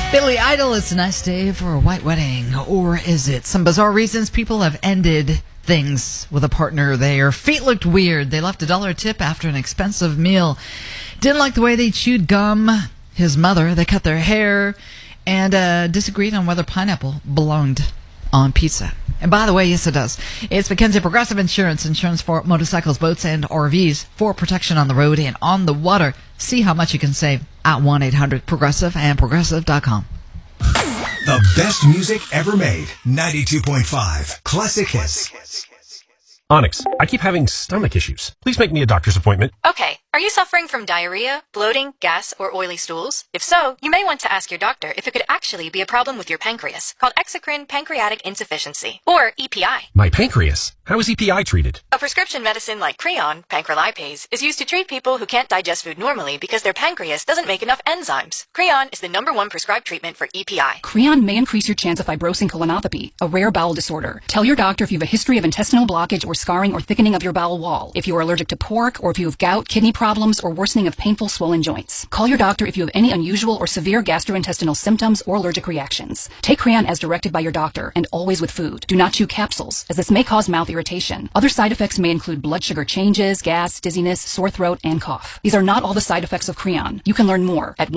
Billy Idol, it's a nice day for a white wedding. Or is it? Some bizarre reasons people have ended things with a partner. Their feet looked weird. They left $1 tip after an expensive meal. Didn't like the way they chewed gum. His mother, they cut their hair. And disagreed on whether pineapple belonged on pizza. And by the way, yes, it does. It's Mackenzie Progressive Insurance. Insurance for motorcycles, boats, and RVs for protection on the road and on the water. See how much you can save at 1-800-PROGRESSIVE and Progressive.com. The best music ever made. 92.5 Classic Hits. Onyx, I keep having stomach issues. Please make me a doctor's appointment. Okay. Are you suffering from diarrhea, bloating, gas, or oily stools? If so, you may want to ask your doctor if it could actually be a problem with your pancreas, called exocrine pancreatic insufficiency, or EPI. My pancreas? How is EPI treated? A prescription medicine like Creon, pancrelipase, is used to treat people who can't digest food normally because their pancreas doesn't make enough enzymes. Creon is the #1 prescribed treatment for EPI. Creon may increase your chance of fibrosing colonopathy, a rare bowel disorder. Tell your doctor if you have a history of intestinal blockage or scarring or thickening of your bowel wall, if you are allergic to pork, or if you have gout, kidney problems, or worsening of painful swollen joints. Call your doctor if you have any unusual or severe gastrointestinal symptoms or allergic reactions. Take Creon as directed by your doctor, and always with food. Do not chew capsules, as this may cause mouth irritation. Other side effects may include blood sugar changes, gas, dizziness, sore throat, and cough. These are not all the side effects of Creon. You can learn more at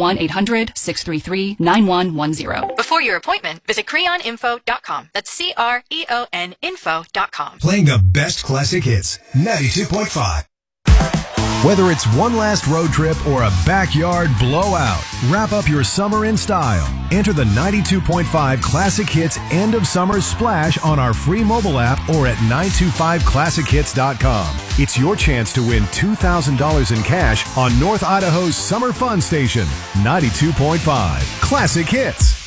1-800-633-9110. Before your appointment, visit creoninfo.com. That's CREON info.com. Playing the best classic hits. 92.5. Whether it's one last road trip or a backyard blowout, wrap up your summer in style. Enter the 92.5 Classic Hits End of Summer Splash on our free mobile app or at 925classichits.com. It's your chance to win $2,000 in cash on North Idaho's Summer Fun Station. 92.5 Classic Hits.